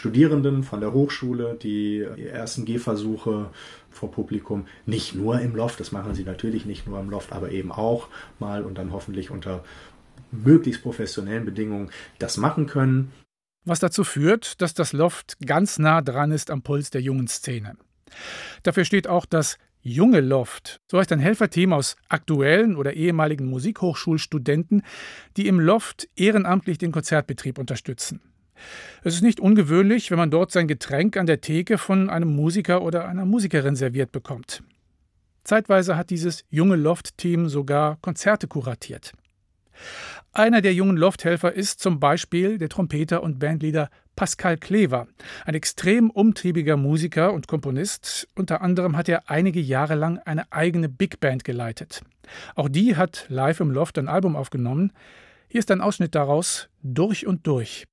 Studierenden von der Hochschule, die ersten Gehversuche vor Publikum, nicht nur im Loft, das machen sie natürlich nicht nur im Loft, aber eben auch mal und dann hoffentlich unter möglichst professionellen Bedingungen das machen können. Was dazu führt, dass das Loft ganz nah dran ist am Puls der jungen Szene. Dafür steht auch das Junge Loft, so heißt ein Helferteam aus aktuellen oder ehemaligen Musikhochschulstudenten, die im Loft ehrenamtlich den Konzertbetrieb unterstützen. Es ist nicht ungewöhnlich, wenn man dort sein Getränk an der Theke von einem Musiker oder einer Musikerin serviert bekommt. Zeitweise hat dieses Junge Loft-Team sogar Konzerte kuratiert. Einer der jungen Lofthelfer ist zum Beispiel der Trompeter und Bandleader Pascal Klever, ein extrem umtriebiger Musiker und Komponist. Unter anderem hat er einige Jahre lang eine eigene Big Band geleitet. Auch die hat live im Loft ein Album aufgenommen. Hier ist ein Ausschnitt daraus, Durch und durch.